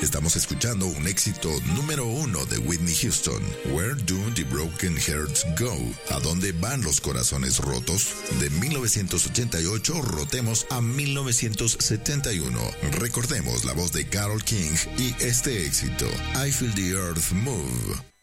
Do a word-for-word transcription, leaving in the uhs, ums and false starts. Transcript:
Estamos escuchando un éxito número uno de Whitney Houston. Where do the broken hearts go? ¿A dónde van los corazones rotos? De mil novecientos ochenta y ocho, rotemos a mil novecientos setenta y uno. Recordemos la voz de Carole King y este éxito, I Feel the Earth Move.